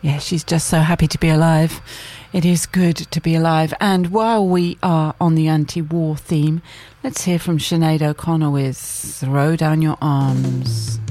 Yeah, she's just so happy to be alive. It is good to be alive. And while we are on the anti-war theme, let's hear from Sinead O'Connor with Throw Down Your Arms.